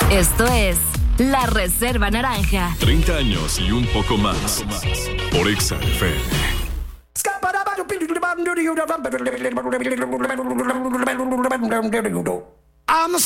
Esto es La Reserva Naranja. 30 años y un poco más. Por Exa FM. I'm